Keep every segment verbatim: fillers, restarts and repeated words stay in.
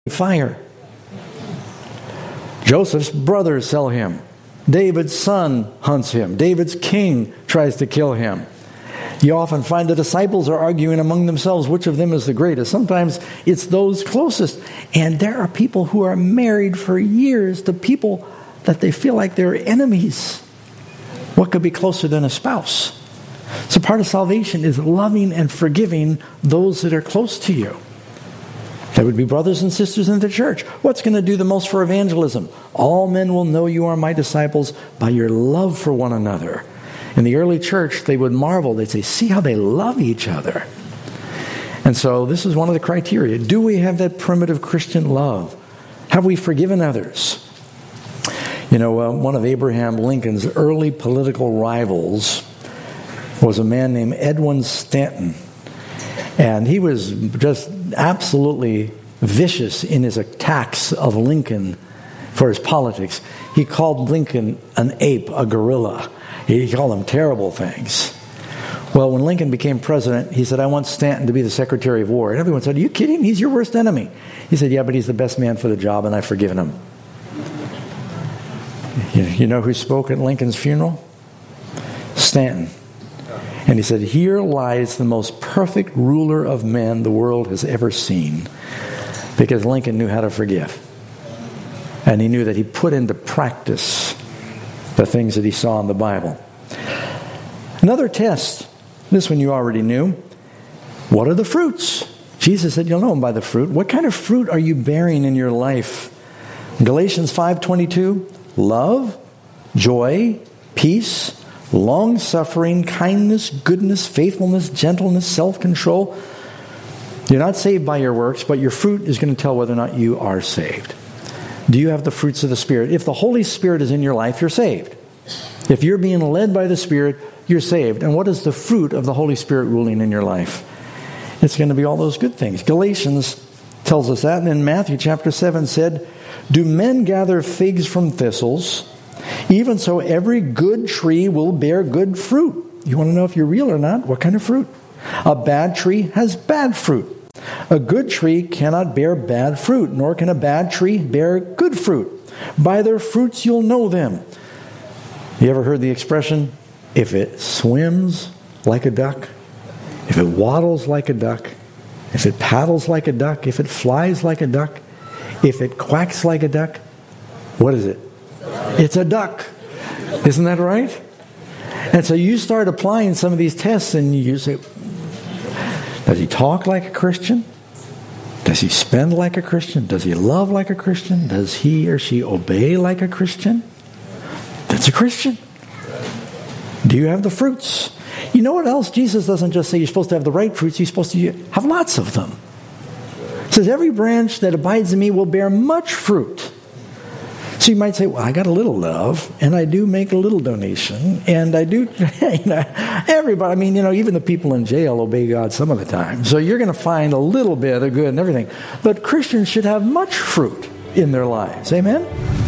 fire. Joseph's brothers sell him. David's son hunts him. David's king tries to kill him. You often find the disciples are arguing among themselves which of them is the greatest. Sometimes it's those closest. And there are people who are married for years to people that they feel like they're enemies. What could be closer than a spouse? So part of salvation is loving and forgiving those that are close to you. That would be brothers and sisters in the church. What's going to do the most for evangelism? All men will know you are my disciples by your love for one another. In the early church, they would marvel. They'd say, see how they love each other. And so this is one of the criteria. Do we have that primitive Christian love? Have we forgiven others? You know, uh, one of Abraham Lincoln's early political rivals was a man named Edwin Stanton. And he was just absolutely vicious in his attacks of Lincoln for his politics. He called Lincoln an ape, a gorilla. He called him terrible things. Well, when Lincoln became president, he said, I want Stanton to be the Secretary of War. And everyone said, are you kidding? He's your worst enemy. He said, yeah, but he's the best man for the job, and I've forgiven him. You know who spoke at Lincoln's funeral? Stanton. And he said, here lies the most perfect ruler of men the world has ever seen. Because Lincoln knew how to forgive. And he knew that he put into practice the things that he saw in the Bible. Another test, this one you already knew. What are the fruits? Jesus said, you'll know them by the fruit. What kind of fruit are you bearing in your life? Galatians five twenty-two, love, joy, peace, long-suffering, kindness, goodness, faithfulness, gentleness, self-control. You're not saved by your works, but your fruit is going to tell whether or not you are saved. Do you have the fruits of the Spirit? If the Holy Spirit is in your life, you're saved. If you're being led by the Spirit, you're saved. And what is the fruit of the Holy Spirit ruling in your life? It's going to be all those good things. Galatians tells us that. And then Matthew chapter seven said, do men gather figs from thistles? Even so, every good tree will bear good fruit. You want to know if you're real or not? What kind of fruit? A bad tree has bad fruit. A good tree cannot bear bad fruit, nor can a bad tree bear good fruit. By their fruits you'll know them. You ever heard the expression, if it swims like a duck, if it waddles like a duck, if it paddles like a duck, if it flies like a duck, if it quacks like a duck, what is it? It's a duck. Isn't that right? And so you start applying some of these tests and you say, does he talk like a Christian? Does he spend like a Christian? Does he love like a Christian? Does he or she obey like a Christian? That's a Christian. Do you have the fruits? You know what else? Jesus doesn't just say you're supposed to have the right fruits. He's supposed to have lots of them. He says, every branch that abides in me will bear much fruit. So you might say, well, I got a little love, and I do make a little donation, and I do, you know, everybody, I mean, you know, even the people in jail obey God some of the time. So you're going to find a little bit of good and everything. But Christians should have much fruit in their lives. Amen?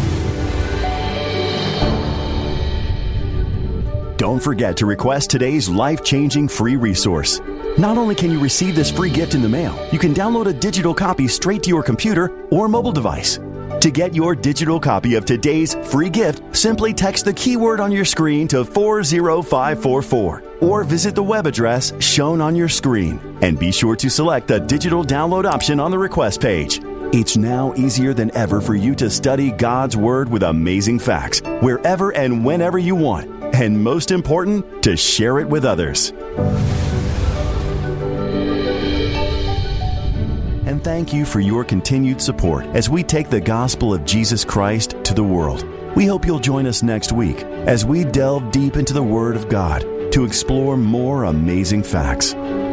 Don't forget to request today's life-changing free resource. Not only can you receive this free gift in the mail, you can download a digital copy straight to your computer or mobile device. To get your digital copy of today's free gift, simply text the keyword on your screen to four zero five four four or visit the web address shown on your screen. And be sure to select the digital download option on the request page. It's now easier than ever for you to study God's Word with amazing facts wherever and whenever you want. And most important, to share it with others. And thank you for your continued support as we take the gospel of Jesus Christ to the world. We hope you'll join us next week as we delve deep into the Word of God to explore more amazing facts.